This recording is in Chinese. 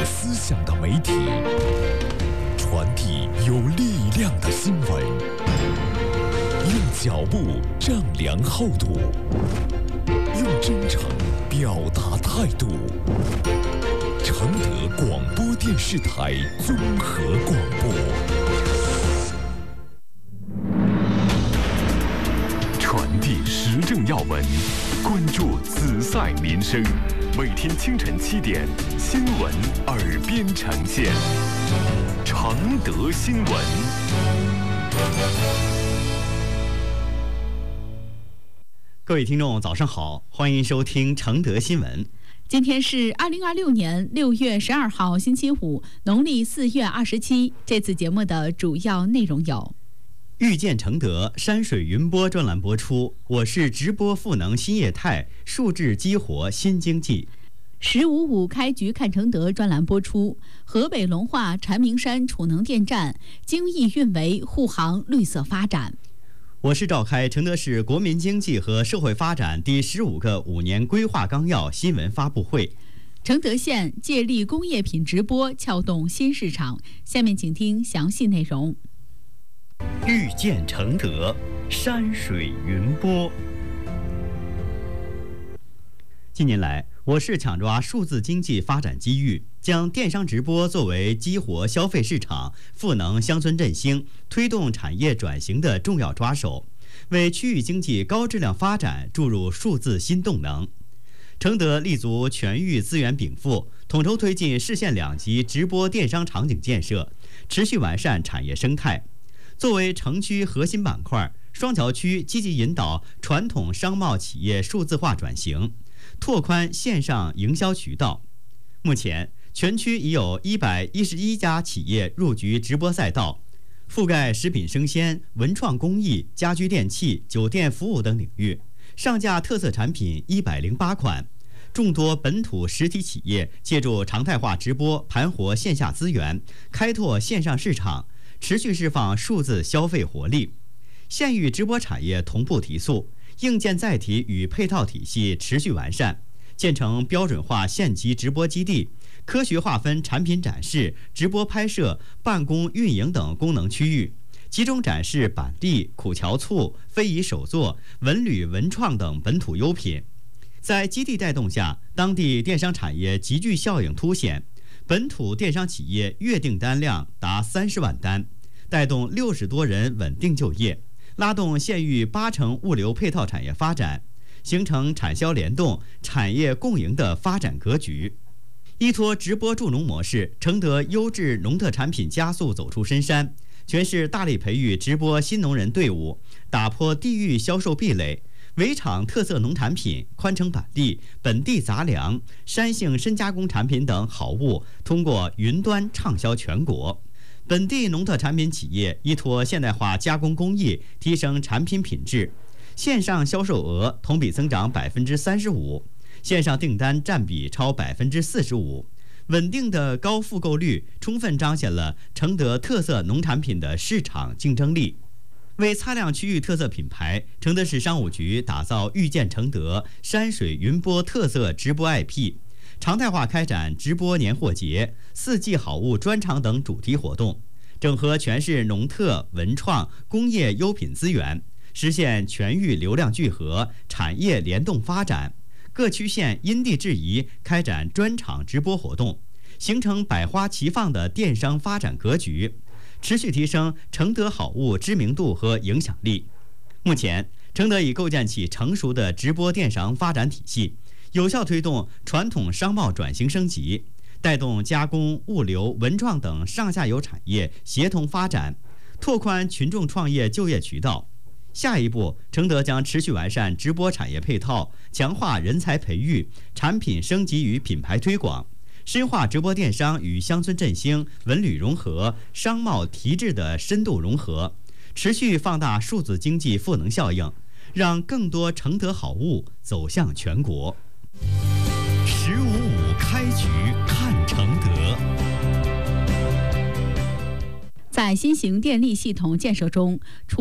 思想的媒体，传递有力量的新闻，用脚步丈量厚度，用真诚表达态度。承德广播电视台综合广播，传递时政要闻，关注紫赛民生。每天清晨7点，新闻耳边呈现。承德新闻。 各位听众，早上好，欢迎收听承德新闻。 今天是2026年6月12号，星期五，农历4月27。这次节目的主要内容有： 遇见承德山水云播专栏播出，我是直播赋能新业态，数字激活新经济。 15.5开局看承德专栏播出，河北龙化蝉鸣山储能电站精益运维护航绿色发展。 我是召开承德市国民经济和社会发展第15个5年规划纲要新闻发布会。 承德县借力工业品直播撬动新市场。下面请听详细内容。 遇见承德山水云播。近年来，我市抢抓数字经济发展机遇，将电商直播作为激活消费市场、赋能乡村振兴、推动产业转型的重要抓手，为区域经济高质量发展注入数字新动能。承德立足全域资源禀赋，统筹推进市县2级直播电商场景建设，持续完善产业生态。作为城区核心板块，双桥区积极引导传统商贸企业数字化转型，拓宽线上营销渠道。目前，全区已有111家企业入局直播赛道，覆盖食品生鲜、文创工艺、家居电器、酒店服务等领域，上架特色产品108款。众多本土实体企业借助常态化直播盘活线下资源，开拓线上市场，持续释放数字消费活力。县域直播产业同步提速，硬件载体与配套体系持续完善，建成标准化县级直播基地，科学划分产品展示、直播拍摄、办公运营等功能区域，集中展示板栗、苦荞醋、非遗手作、文旅文创等本土优品。在基地带动下，当地电商产业集聚效应凸显，本土电商企业月订单量达30万单，带动60多人稳定就业，拉动县域80%物流配套产业发展，形成产销联动、产业共赢的发展格局。依托直播助农模式，承德优质农特产品加速走出深山，全市大力培育直播新农人队伍，打破地域销售壁垒。围场特色农产品、宽城板栗、本地杂粮、山杏深加工产品等好物通过云端畅销全国。本地农特产品企业依托现代化加工工艺，提升产品品质，线上销售额同比增长35%，线上订单占比超45%，稳定的高复购率充分彰显了承德特色农产品的市场竞争力。为擦亮区域特色品牌，承德市商务局打造遇见承德山水云播特色直播 IP， 常态化开展直播年货节、4季好物专场等主题活动，整合全市农特、文创、工业优品资源，实现全域流量聚合、产业联动发展。各区县因地制宜开展专场直播活动，形成百花齐放的电商发展格局，持续提升承德好物知名度和影响力。目前，承德已构建起成熟的直播电商发展体系，有效推动传统商贸转型升级，带动加工、物流、文创等上下游产业协同发展，拓宽群众创业就业渠道。下一步，承德将持续完善直播产业配套，强化人才培育、产品升级与品牌推广，深化直播电商与乡村振兴、文旅融合、商贸提质的深度融合，持续放大数字经济赋能效应，让更多承德好物走向全国。 15.5开局看承德。 在新型电力系统建设中，